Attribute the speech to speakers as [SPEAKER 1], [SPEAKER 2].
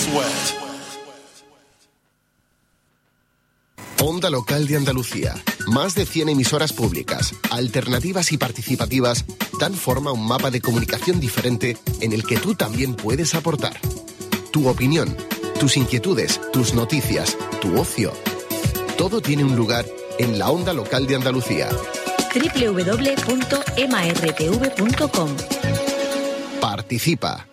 [SPEAKER 1] Onda Local de Andalucía. Más de 100 emisoras públicas, alternativas y participativas dan forma a un mapa de comunicación diferente en el que tú también puedes aportar. Tu opinión, tus inquietudes, tus noticias, tu ocio. Todo tiene un lugar en la Onda Local de Andalucía.
[SPEAKER 2] www.martv.com.
[SPEAKER 1] Participa.